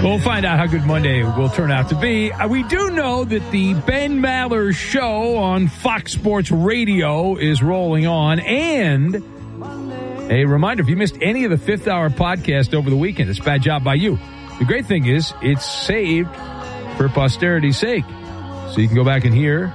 We'll find out how good Monday will turn out to be. We do know that the Ben Maller Show on Fox Sports Radio is rolling on. And a reminder, if you missed any of the Fifth Hour podcast over the weekend, it's a bad job by you. The great thing is it's saved for posterity's sake. So you can go back and hear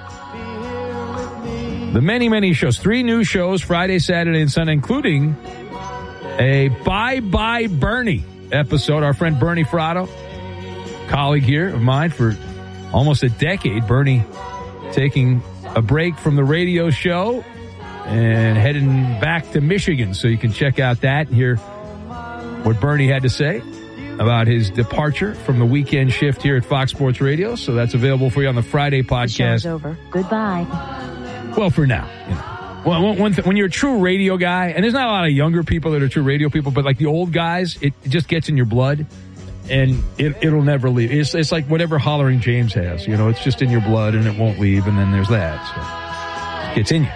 the many, many shows. 3 new shows, Friday, Saturday, and Sunday, including a Bye-Bye Bernie episode. Our friend Bernie Fratto, colleague here of mine for almost a decade. Bernie taking a break from the radio show and heading back to Michigan. So you can check out that and hear what Bernie had to say about his departure from the weekend shift here at Fox Sports Radio. So that's available for you on the Friday podcast. The show's over. Goodbye. Well, for now, you know. Well, when you're a true radio guy, and there's not a lot of younger people that are true radio people, but like the old guys, it just gets in your blood, and it'll never leave. It's like whatever Hollering James has, you know, it's just in your blood, and it won't leave, and then there's that. So it gets in you.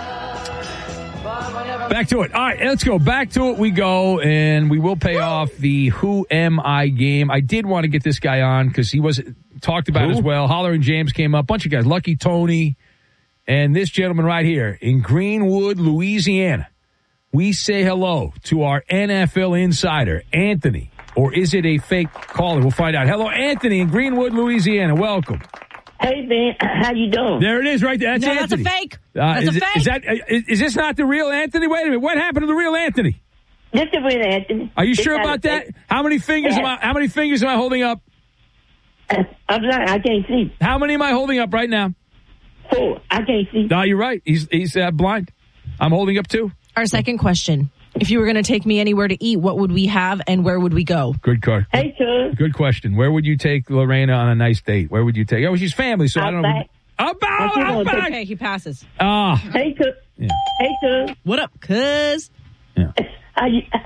Back to it. All right, let's go. Back to it we go, and we will pay off the Who Am I game. I did want to get this guy on because he was talked about as well. Hollering James came up, bunch of guys, Lucky Tony, and this gentleman right here in Greenwood, Louisiana. We say hello to our NFL insider, Anthony. Or is it a fake caller? We'll find out. Hello, Anthony in Greenwood, Louisiana. Welcome. Hey, man. How you doing? There it is right there. That's Anthony. That's a fake. That's a fake. Is this not the real Anthony? Wait a minute. What happened to the real Anthony? This is the real Anthony. Are you sure about that? How many fingers am I holding up? I'm sorry. I can't see. How many am I holding up right now? 4. I can't see. No, you're right. He's blind. I'm holding up 2. Our second question. If you were going to take me anywhere to eat, what would we have and where would we go? Good card. Hey, sir. Good question. Where would you take Lorena on a nice date? Where would you take? Oh, she's family, so I don't know. Outback. Okay, he passes. Hey, sir. Yeah. Hey, sir. What up, cuz? Yeah. How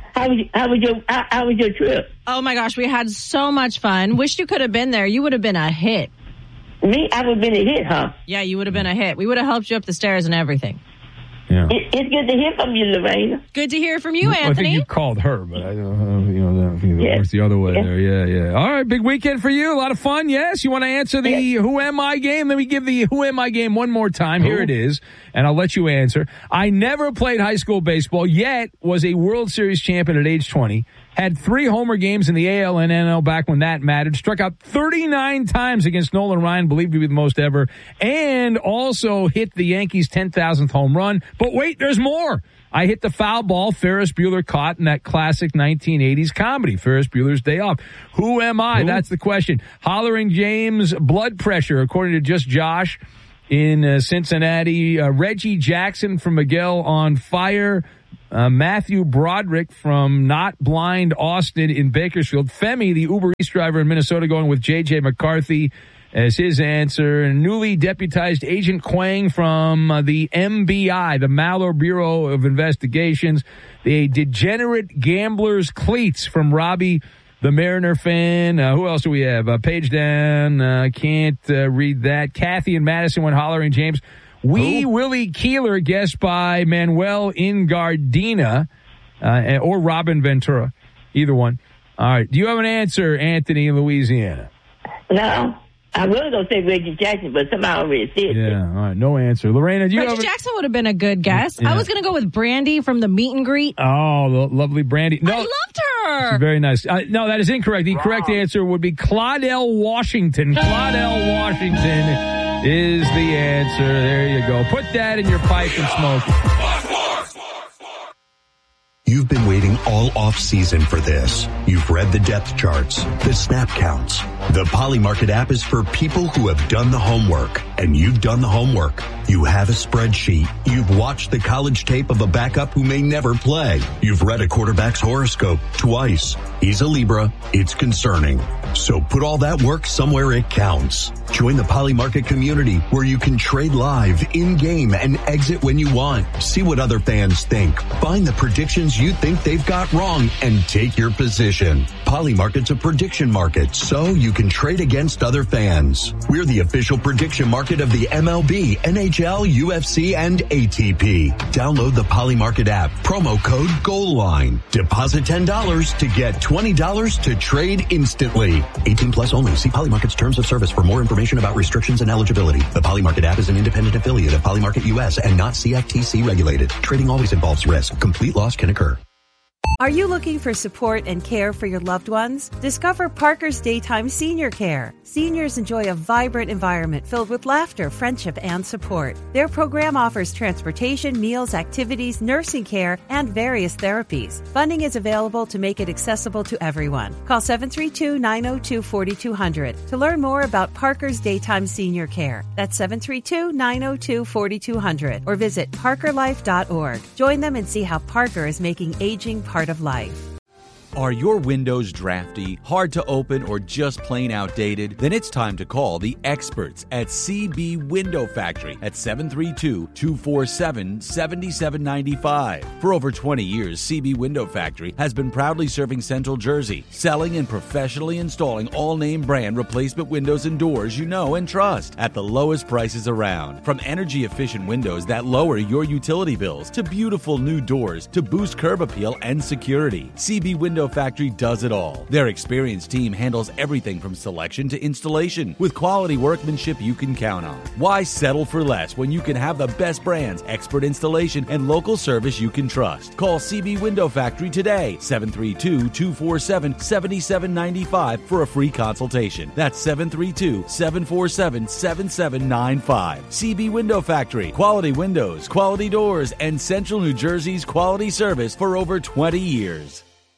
was your trip? Oh, my gosh. We had so much fun. Wished you could have been there. You would have been a hit. Me? I would have been a hit, huh? Yeah, you would have been a hit. We would have helped you up the stairs and everything. Yeah. It's good to hear from you, Lorena. Good to hear from you, Anthony. I think you called her, but I don't know. I think it works the other way there. Yeah. All right, big weekend for you. A lot of fun, yes? You want to answer the Who Am I game? Let me give the Who Am I game one more time. Here it is, and I'll let you answer. I never played high school baseball, yet was a World Series champion at age 20. Had 3 homer games in the AL and NL back when that mattered. Struck out 39 times against Nolan Ryan, believed to be the most ever. And also hit the Yankees' 10,000th home run. But wait, there's more. I hit the foul ball Ferris Bueller caught in that classic 1980s comedy, Ferris Bueller's Day Off. Who am I? That's the question. Hollering James' blood pressure, according to Just Josh in Cincinnati. Reggie Jackson from Miguel on fire. Matthew Broderick from Not Blind Austin in Bakersfield. Femi, the Uber Eats driver in Minnesota, going with J.J. McCarthy as his answer. Newly deputized Agent Quang from the MBI, the Maller Bureau of Investigations. The Degenerate Gamblers Cleats from Robbie, the Mariner fan. Who else do we have? Page down. Can't read that. Kathy and Madison went Hollering James. Willie Keeler, guessed by Manuel Ingardina or Robin Ventura. Either one. All right. Do you have an answer, Anthony, in Louisiana? No. I was going to say Reggie Jackson, but somehow already said it. Yeah. All right. No answer. Lorena, do you Reggie Jackson would have been a good guess. Yeah. I was going to go with Brandy from the meet and greet. Oh, the lovely Brandy. No, I loved her. She's very nice. No, that is incorrect. The correct answer would be Claudel Washington. Claudel Washington is the answer. There you go. Put that in your pipe and smoke it. You've been waiting all off-season for this. You've read the depth charts, the snap counts. The Polymarket app is for people who have done the homework, and you've done the homework. You have a spreadsheet. You've watched the college tape of a backup who may never play. You've read a quarterback's horoscope twice. He's a Libra. It's concerning. So put all that work somewhere it counts. Join the Polymarket community where you can trade live, in-game, and exit when you want. See what other fans think. Find the predictions you think they they've got wrong and take your position. Polymarket's a prediction market, so you can trade against other fans. We're the official prediction market of the MLB, NHL, UFC, and ATP. Download the Polymarket app. Promo code GOALLINE. Deposit $10 to get $20 to trade instantly. 18 plus only. See Polymarket's terms of service for more information about restrictions and eligibility. The Polymarket app is an independent affiliate of Polymarket US and not CFTC regulated. Trading always involves risk. Complete loss can occur. Are you looking for support and care for your loved ones? Discover Parker's Daytime Senior Care. Seniors enjoy a vibrant environment filled with laughter, friendship, and support. Their program offers transportation, meals, activities, nursing care, and various therapies. Funding is available to make it accessible to everyone. Call 732-902-4200 to learn more about Parker's Daytime Senior Care. That's 732-902-4200 or visit parkerlife.org. Join them and see how Parker is making aging part of life. Are your windows drafty, hard to open, or just plain outdated? Then it's time to call the experts at CB Window Factory at 732-247-7795. For over 20 years, CB Window Factory has been proudly serving Central Jersey, selling and professionally installing all-name brand replacement windows and doors you know and trust at the lowest prices around. From energy-efficient windows that lower your utility bills to beautiful new doors to boost curb appeal and security, CB Window Factory does it all. Their experienced team handles everything from selection to installation with quality workmanship you can count on. Why settle for less when you can have the best brands, expert installation, and local service you can trust? Call CB Window Factory today, 732-247-7795 for a free consultation. That's 732-747-7795. CB Window Factory, quality windows, quality doors, and Central New Jersey's quality service for over 20 years.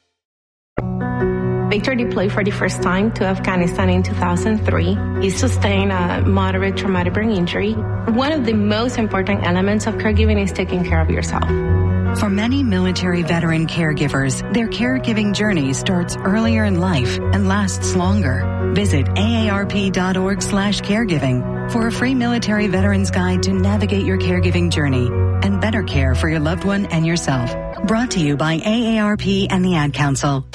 Victor deployed for the first time to Afghanistan in 2003. He sustained a moderate traumatic brain injury. One of the most important elements of caregiving is taking care of yourself. For many military veteran caregivers, their caregiving journey starts earlier in life and lasts longer. Visit aarp.org/caregiving for a free military veterans guide to navigate your caregiving journey and better care for your loved one and yourself. Brought to you by AARP and the Ad Council.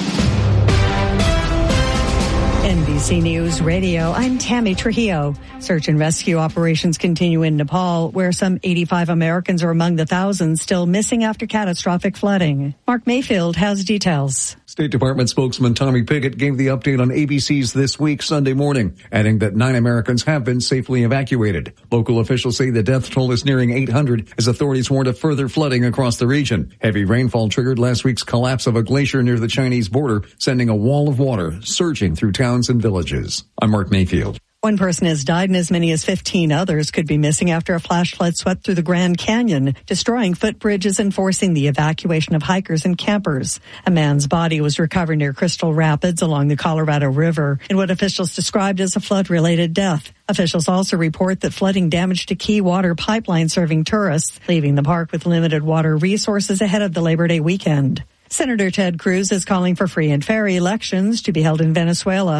NBC News Radio, I'm Tammy Trujillo. Search and rescue operations continue in Nepal, where some 85 Americans are among the thousands still missing after catastrophic flooding. Mark Mayfield has details. State Department spokesman Tommy Pickett gave the update on ABC's This Week Sunday morning, adding that 9 Americans have been safely evacuated. Local officials say the death toll is nearing 800 as authorities warned of further flooding across the region. Heavy rainfall triggered last week's collapse of a glacier near the Chinese border, sending a wall of water surging through towns and villages. I'm Mark Mayfield. One person has died and as many as 15 others could be missing after a flash flood swept through the Grand Canyon, destroying footbridges and forcing the evacuation of hikers and campers. A man's body was recovered near Crystal Rapids along the Colorado River in what officials described as a flood-related death. Officials also report that flooding damaged a key water pipeline serving tourists, leaving the park with limited water resources ahead of the Labor Day weekend. Senator Ted Cruz is calling for free and fair elections to be held in Venezuela.